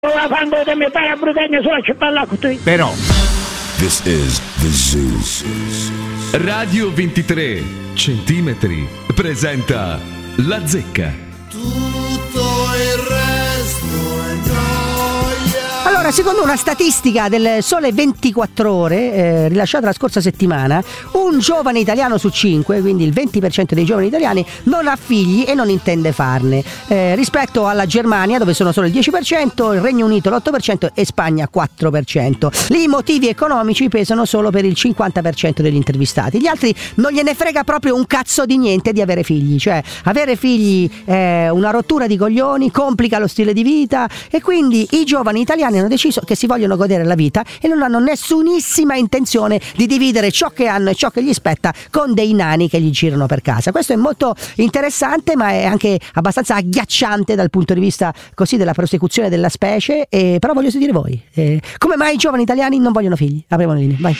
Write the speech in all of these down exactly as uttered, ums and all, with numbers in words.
la fango di me para brutagna sulla cippalla con te. Però This is the Zoo. Radio ventitré centimetri presenta La Zecca. Tutto il resto è gioia. Allora, secondo una statistica del Sole ventiquattro Ore eh, rilasciata la scorsa settimana, un giovane italiano su cinque, quindi il venti per cento dei giovani italiani, non ha figli e non intende farne, eh, rispetto alla Germania, dove sono solo il dieci per cento, il Regno Unito l'otto per cento e Spagna quattro per cento. Lì i motivi economici pesano solo per il cinquanta per cento degli intervistati. Gli altri non gliene frega proprio un cazzo di niente di avere figli, cioè avere figli è una rottura di coglioni, complica lo stile di vita, e quindi i giovani italiani hanno deciso che si vogliono godere la vita e non hanno nessunissima intenzione di dividere ciò che hanno e ciò che gli spetta con dei nani che gli girano per casa. Questo è molto interessante, ma è anche abbastanza agghiacciante dal punto di vista così della prosecuzione della specie. E però voglio sentire voi, eh, come mai i giovani italiani non vogliono figli? Apriamo le linee, vai.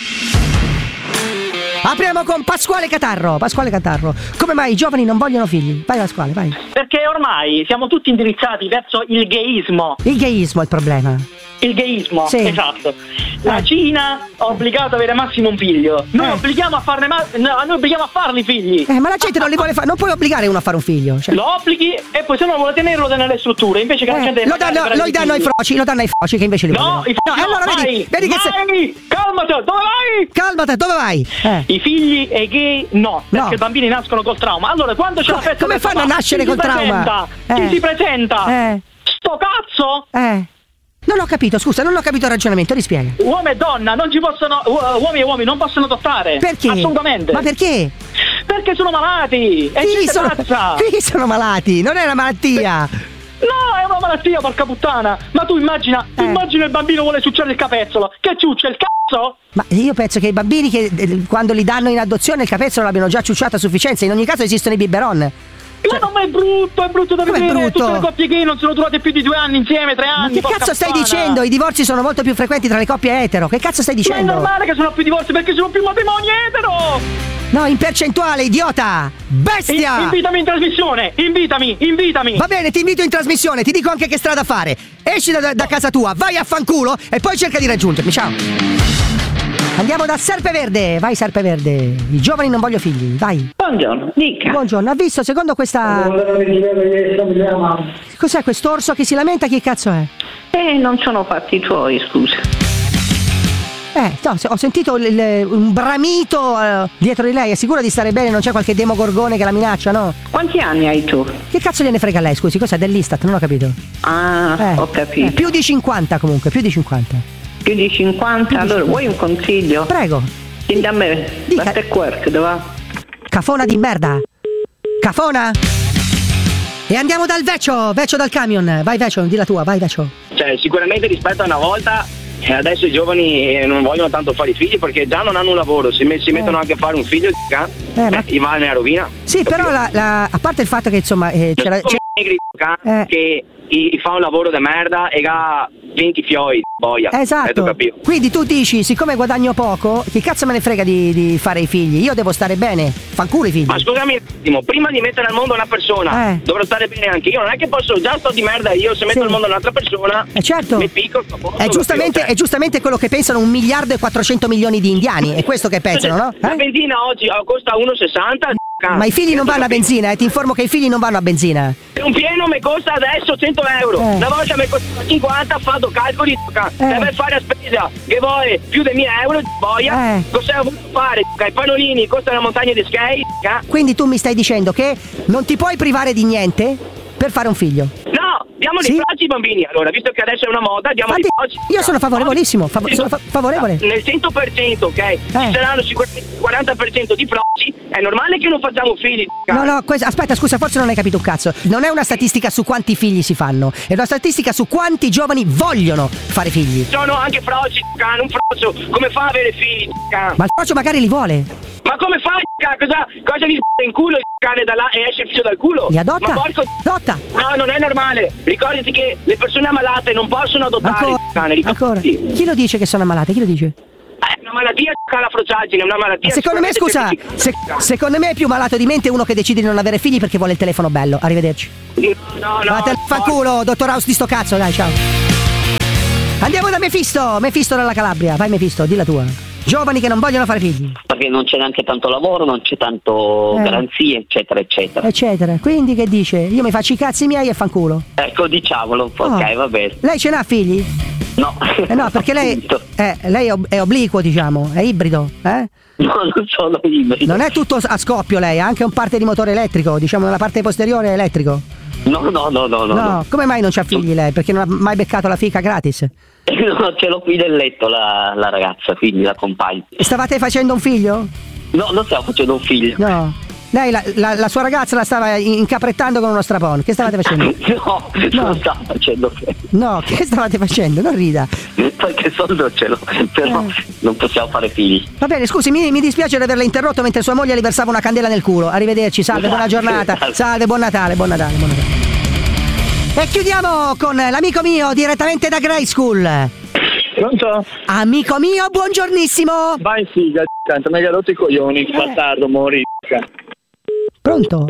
Apriamo con Pasquale Catarro. Pasquale Catarro, come mai i giovani non vogliono figli? Vai Pasquale, vai. Perché ormai siamo tutti indirizzati verso il gayismo. Il gayismo è il problema. Il gayismo, sì. Esatto. La Eh. Cina ha obbligato ad avere massimo un figlio. Noi Eh. obblighiamo a farne ma- no, noi obblighiamo a farli figli. Eh, ma la gente non li vuole fare, non puoi obbligare uno a fare un figlio. Cioè. Lo obblighi e poi se non vuole tenerlo danno alle strutture. Invece che la Eh, gente lo danno, lo danno ai froci, lo danno ai froci che invece li No, vogliono. i figli No, allora no, vedi, vai, vedi che se... vai, calmati, dove vai? Calmate, dove vai? Eh. I figli e i gay no, perché No. i bambini nascono col trauma. Allora quando c'è Co- la festa come del fanno a papà, nascere chi col si trauma? presenta? Eh. Chi si presenta? Eh. Sto cazzo? Eh. Non ho capito, scusa, non ho capito il ragionamento, rispiega. Uomo e donna non ci possono, uh, uomini e uomini non possono adottare. Perché? Assolutamente. Ma perché? Perché sono malati. È Chi gente sono, pazza. chi sono malati? Non è una malattia. No, è una malattia, porca puttana. Ma tu immagina, tu Eh. immagina il bambino vuole ciucciare il capezzolo. Che ciuccia il cazzo? Ma io penso che i bambini che eh, quando li danno in adozione il capezzolo l'abbiano già ciucciato a sufficienza. In ogni caso esistono i biberon. Ma non è brutto, è brutto da Com'è vedere. brutto? Tutte le coppie gay non sono durate più di due anni insieme, tre anni. Ma che porca cazzo stai puttana. dicendo? I divorzi sono molto più frequenti tra le coppie etero. Che cazzo stai Ma è dicendo? normale che sono più divorzi perché sono più matrimoni etero. No, in percentuale, idiota! Bestia! In- invitami in trasmissione, invitami, invitami. Va bene, ti invito in trasmissione, ti dico anche che strada fare. Esci da, da casa tua, vai a fanculo e poi cerca di raggiungermi. Ciao. Andiamo da Serpeverde, vai Serpeverde. I giovani non voglio figli, vai. Buongiorno, dica. Buongiorno, ha visto secondo questa... Cos'è quest'orso che si lamenta? Chi cazzo è? Eh, non sono fatti i tuoi, scusa. Eh, no, se- ho sentito il- il- un bramito eh, dietro di lei. È sicura di stare bene? Non c'è qualche demogorgone che la minaccia, no? Quanti anni hai tu? Che cazzo gliene frega a lei, scusi? Cos'è dell'Istat? Non ho capito. Ah, Eh, ho capito. eh, più di cinquanta comunque, più di cinquanta. Più di cinquanta? Allora, vuoi un consiglio? Prego. Sì, da me, Dica. batte quark, dove va? Cafona di merda. Cafona. E andiamo dal Vecchio, Vecchio dal camion. Vai Vecchio, di la tua, vai Vecchio. Cioè, sicuramente rispetto a una volta, eh, adesso i giovani eh, non vogliono tanto fare i figli perché già non hanno un lavoro. Se me- si mettono anche a fare un figlio, eh, Eh, ma- gli va nella rovina. Sì, però la, la- a parte il fatto che insomma eh, c'era, Come c'è- negri, Eh. che i- fa un lavoro di merda e ha venti fioi, boia. esatto. Eh, capito. Quindi tu dici, siccome guadagno poco, che cazzo me ne frega di, di fare i figli? Io devo stare bene. Fanculo i figli. Ma scusami un attimo, prima di mettere al mondo una persona, Eh. dovrò stare bene anche io. Non è che posso, già sto di merda io, se metto Sì. al mondo un'altra persona, Eh, certo. mi picco, sto a posto, È giustamente, capito? è giustamente quello che pensano un miliardo e quattrocento milioni di indiani. È questo che pensano, no? La Eh? benzina oggi oh, costa uno e sessanta. Ma i figli non vanno a benzina, eh? Ti informo che i figli non vanno a benzina. Un pieno mi costa adesso cento euro. Eh. Una volta mi costava cinquanta, fatto calcoli. Eh. Deve fare la spesa che vuole più dei mille euro. Boia. Eh. Cosa ho voluto fare? I pannolini costano una montagna di skate. Quindi tu mi stai dicendo che non ti puoi privare di niente per fare un figlio. No, diamo Sì? dei froci ai bambini. Allora, visto che adesso è una moda, diamo Infatti, dei froci. io sono favorevolissimo, fav- sono fa- favorevole. Nel cento per cento, ok? Eh. Ci saranno sicuramente il quaranta per cento di froci. È normale che non facciamo figli. No, no, que- aspetta, scusa, forse non hai capito un cazzo. Non è una statistica su quanti figli si fanno, è una statistica su quanti giovani vogliono fare figli. Sono anche froci, un frocio. Come fa a avere figli? Ma il socio magari li vuole. Ma come fai? Cosa, cosa gli s*** in culo il cane da là e esce il figlio dal culo? Li adotta? Ma porco... Adotta. No, non è normale. Ricordati che le persone ammalate non possono adottare Ancora, il cane. ancora. Ricordati. Chi lo dice che sono ammalate? Chi lo dice? È una malattia la frociaggine, è una malattia. Secondo me, scusa, sicuramente se- secondo me è più malato di mente uno che decide di non avere figli perché vuole il telefono bello. Arrivederci. No, no, no. Vattene a fanculo, dottor House di sto cazzo, dai, ciao. Andiamo da Mefisto, Mefisto dalla Calabria. Vai Mefisto, di la tua. Giovani che non vogliono fare figli. Perché non c'è neanche tanto lavoro, non c'è tanto Eh. garanzie, eccetera, eccetera. Eccetera. Quindi che dice? Io mi faccio i cazzi miei e fanculo. Ecco, diciamolo, Oh. ok, va bene. Lei ce n'ha figli? No. Eh no, perché lei, eh, lei è, ob- è obliquo, diciamo, è ibrido, eh? No, non sono ibrido. Non è tutto a scoppio lei, ha anche un parte di motore elettrico, diciamo nella parte posteriore è elettrico. No, no, no, no, no. No, come mai non c'ha figli lei? Perché non ha mai beccato la fica gratis? No, ce l'ho qui nel letto la, la ragazza, quindi la compagna. E stavate facendo un figlio? No, non stiamo facendo un figlio. No. Lei, la, la, la sua ragazza la stava incaprettando con uno strapone. Che stavate facendo? No, non stavo facendo figlio. No, che stavate facendo? Non rida. Perché soldo ce l'ho, però Eh. non possiamo fare figli. Va bene, scusi, mi, mi dispiace di averla interrotto mentre sua moglie le versava una candela nel culo. Arrivederci, salve, buona giornata. Salve, buon Natale, buon Natale, buon Natale. E chiudiamo con l'amico mio direttamente da Grey School. Pronto? Amico mio, buongiornissimo. Vai figa, tanto mi hai rotto i coglioni, bastardo, mori. Pronto?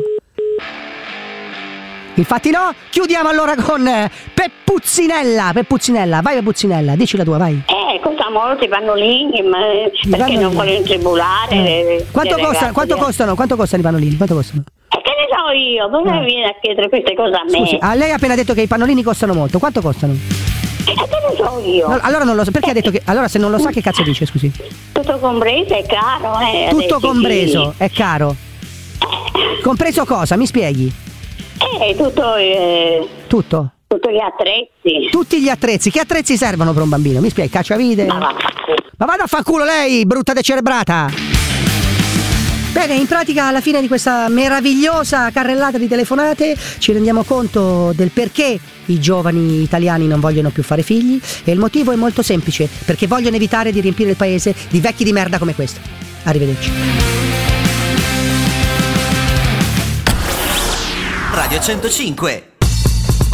Infatti no, chiudiamo allora con eh, Peppuzzinella. Peppuzzinella, vai Peppuzzinella, dici la tua, vai. Eh, costa molto i pannolini, ma perché pannolini. non vogliono tribulare. le- Quanto, le costa, ragazze quanto di- costano? Quanto costano i pannolini? Quanto costano? E che ne so io? Come Eh. viene a chiedere queste cose a me? Scusi, a lei ha appena detto che i pannolini costano molto. Quanto costano? E che ne so io? No, allora non lo so, perché ha detto che. Allora se non lo sa che cazzo dice, scusi? Tutto compreso è caro, eh. Tutto adesso, compreso, è caro. Compreso cosa? Mi spieghi? Eh, tutto, eh, Tutto. tutto gli attrezzi. Tutti gli attrezzi. Che attrezzi servono per un bambino? Mi spieghi? Cacciavite? Ma va. Ma vada a fanculo lei, brutta decerebrata! Bene, in pratica alla fine di questa meravigliosa carrellata di telefonate ci rendiamo conto del perché i giovani italiani non vogliono più fare figli e il motivo è molto semplice, perché vogliono evitare di riempire il paese di vecchi di merda come questo. Arrivederci. Radio centocinque